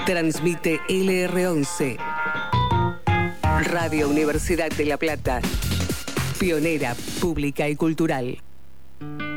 Transmite LR11. Radio Universidad de La Plata. Pionera, pública y cultural.